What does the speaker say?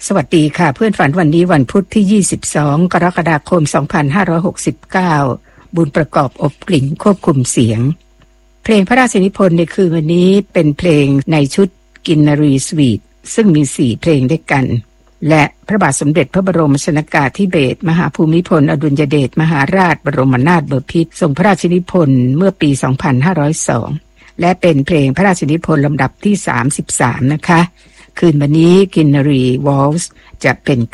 สวัสดีค่ะเพื่อนฝันวันนี้วันพุธที่22กรกฎาคม2569บุญประกอบอบกลิ่นควบคุมเสียงเพลงพระราชนิพนธ์ในคืนวันนี้เป็นเพลงในชุดกินนารีสวีทซึ่งมี4เพลงด้วยกันและพระบาทสมเด็จพระบรมชนกาธิเบศรมหาภูมิพลอดุลยเดชมหาราชบรมนาถบพิตรทรงพระราชนิพนธ์เมื่อปี2502และเป็นเพลงพระราชนิพนธ์ลำดับที่33นะคะคืนวันนี้กินนารีวอลส์จะเป็น